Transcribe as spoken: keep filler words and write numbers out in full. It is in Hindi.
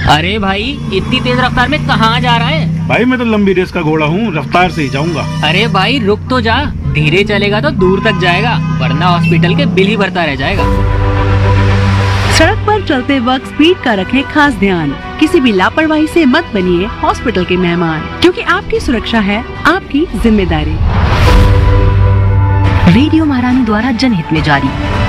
अरे भाई इतनी तेज रफ्तार में कहाँ जा रहा है? भाई मैं तो लंबी रेस का घोड़ा हूँ, रफ्तार से ही जाऊंगा। अरे भाई रुक तो जा, धीरे चलेगा तो दूर तक जाएगा, वरना हॉस्पिटल के बिल ही भरता रह जाएगा। सड़क पर चलते वक्त स्पीड का रखें खास ध्यान। किसी भी लापरवाही से मत बनिए हॉस्पिटल के मेहमान, क्योंकि आपकी सुरक्षा है आपकी जिम्मेदारी। रेडियो महारानी द्वारा जनहित में जारी।